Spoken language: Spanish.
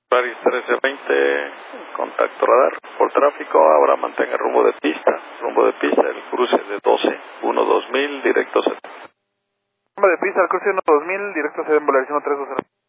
Paris 1320, contacto radar. Por tráfico, ahora mantenga rumbo de pista, el cruce de 12-2000, directo 70. Rumbo de pista, el cruce 12.000, directo 7, Volaris 1320.